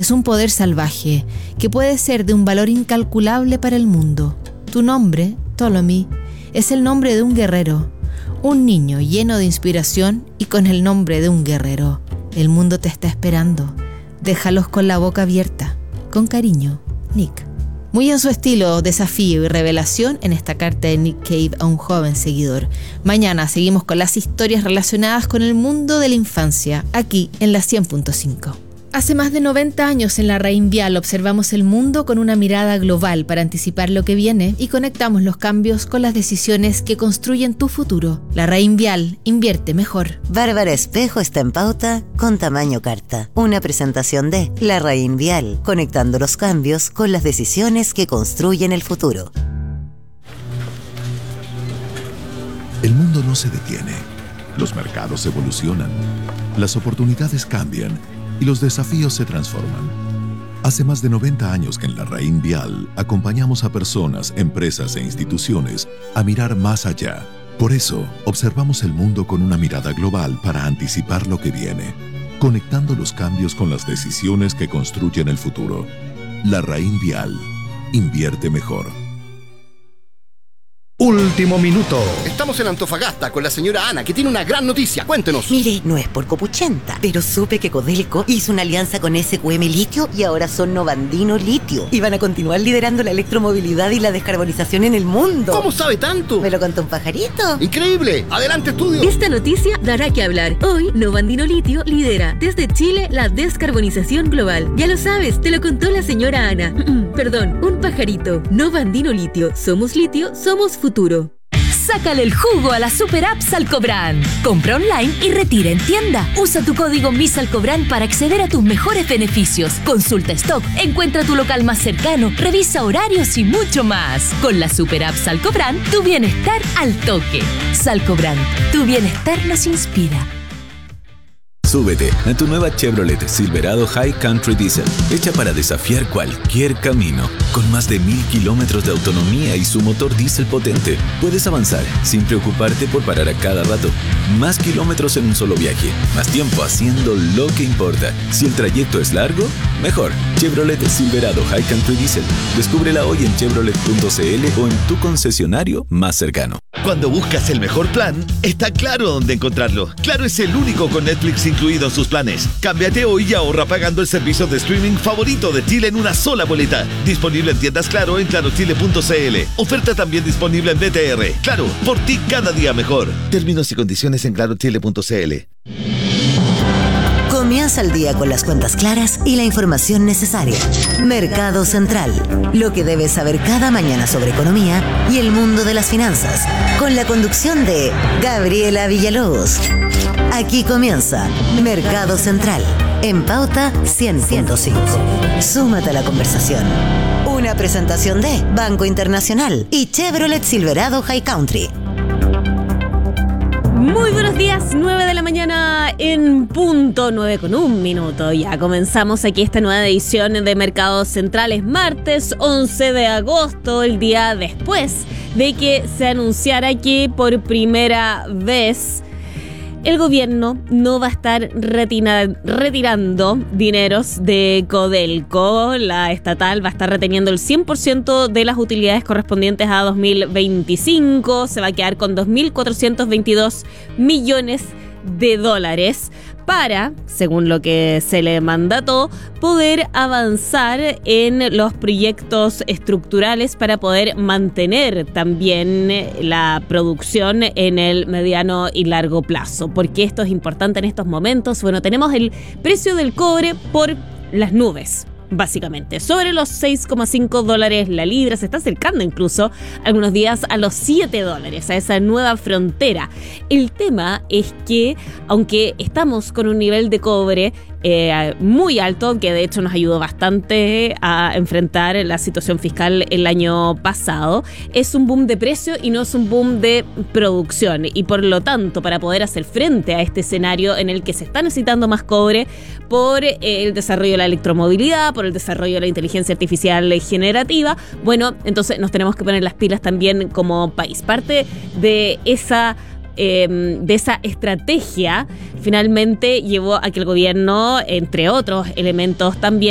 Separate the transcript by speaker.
Speaker 1: es un poder salvaje que puede ser de un valor incalculable para el mundo. Tu nombre, Ptolemy, es el nombre de un guerrero, un niño lleno de inspiración y con el nombre de un guerrero. El mundo te está esperando. Déjalos con la boca abierta. Con cariño, Nick. Muy en su estilo, desafío y revelación en esta carta de Nick Cave a un joven seguidor. Mañana seguimos con las historias relacionadas con el mundo de la infancia, aquí en la 100.5. Hace más de 90 años en la Raín Vial observamos el mundo con una mirada global para anticipar lo que viene y conectamos los cambios con las decisiones que construyen tu futuro. La Raín Vial, invierte mejor.
Speaker 2: Bárbara Espejo está en pauta con tamaño carta. Una presentación de La Raín Vial, conectando los cambios con las decisiones que construyen el futuro.
Speaker 3: El mundo no se detiene. Los mercados evolucionan. Las oportunidades cambian. Y los desafíos se transforman. Hace más de 90 años que en la Raín Vial acompañamos a personas, empresas e instituciones a mirar más allá. Por eso, observamos el mundo con una mirada global para anticipar lo que viene, conectando los cambios con las decisiones que construyen el futuro. La Raín Vial. Invierte mejor.
Speaker 4: Último minuto.
Speaker 5: Estamos en Antofagasta con la señora Ana, que tiene una gran noticia. Cuéntenos.
Speaker 2: Mire, no es por copuchenta, pero supe que Codelco hizo una alianza con SQM Litio y ahora son Novandino Litio. Y van a continuar liderando la electromovilidad y la descarbonización en el mundo.
Speaker 5: ¿Cómo sabe tanto?
Speaker 2: ¿Me lo contó un pajarito?
Speaker 5: ¡Increíble! ¡Adelante, estudio!
Speaker 6: Esta noticia dará que hablar. Hoy, Novandino Litio lidera desde Chile la descarbonización global. Ya lo sabes, te lo contó la señora Ana. Perdón, un pajarito. Novandino Litio. Somos litio, somos futuro.
Speaker 7: Sácale el jugo a la super app Salcobran. Compra online y retira en tienda. Usa tu código MISALCOBRAN para acceder a tus mejores beneficios. Consulta stock, encuentra tu local más cercano, revisa horarios y mucho más. Con la super app Salcobran, tu bienestar al toque. Salcobran, tu bienestar nos inspira.
Speaker 8: Súbete a tu nueva Chevrolet Silverado High Country Diesel, hecha para desafiar cualquier camino. Con más de 1000 kilómetros de autonomía y su motor diésel potente, puedes avanzar sin preocuparte por parar a cada rato. Más kilómetros en un solo viaje, más tiempo haciendo lo que importa. Si el trayecto es largo, mejor. Chevrolet Silverado High Country Diesel. Descúbrela hoy en chevrolet.cl o en tu concesionario más cercano.
Speaker 4: Cuando buscas el mejor plan, está Claro dónde encontrarlo. Claro es el único con Netflix incluido en sus planes. Cámbiate hoy y ahorra pagando el servicio de streaming favorito de Chile en una sola boleta. Disponible en tiendas Claro en clarochile.cl. Oferta también disponible en BTR. Claro, por ti cada día mejor. Términos y condiciones en clarochile.cl.
Speaker 2: Comienza el día con las cuentas claras y la información necesaria. Mercado Central. Lo que debes saber cada mañana sobre economía y el mundo de las finanzas. Con la conducción de Gabriela Villalobos. Aquí comienza Mercado Central. En Pauta 100.5. Súmate a la conversación. Una presentación de Banco Internacional y Chevrolet Silverado High Country.
Speaker 6: Muy buenos días, 9 de la mañana en punto, 9:01. Ya comenzamos aquí esta nueva edición de Mercados Centrales, martes 11 de agosto, el día después de que se anunciara que por primera vez el gobierno no va a estar retirando dineros de Codelco. La estatal va a estar reteniendo el 100% de las utilidades correspondientes a 2025. Se va a quedar con 2.422 millones de dólares para, según lo que se le mandató, poder avanzar en los proyectos estructurales para poder mantener también la producción en el mediano y largo plazo. Porque esto es importante en estos momentos. Bueno, tenemos el precio del cobre por las nubes. Básicamente, sobre los $6,5 la libra, se está acercando incluso algunos días a los $7, a esa nueva frontera. El tema es que, aunque estamos con un nivel de cobre muy alto, que de hecho nos ayudó bastante a enfrentar la situación fiscal el año pasado, es un boom de precio y no es un boom de producción, y por lo tanto, para poder hacer frente a este escenario en el que se está necesitando más cobre por el desarrollo de la electromovilidad, por el desarrollo de la inteligencia artificial generativa, bueno, entonces nos tenemos que poner las pilas también como país. Parte de esa estrategia finalmente llevó a que el gobierno, entre otros elementos también,